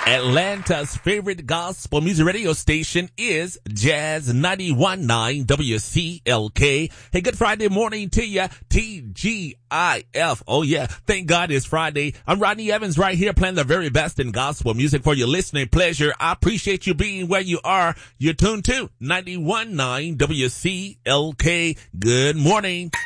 Atlanta's favorite gospel music radio station is Jazz 91.9 WCLK. Hey, good Friday morning to you, TGIF. Oh yeah, thank God it's Friday. I'm Rodney Evans right here playing the very best in gospel music for your listening pleasure. I appreciate you being where you are. You're tuned to 91.9 WCLK. Good morning.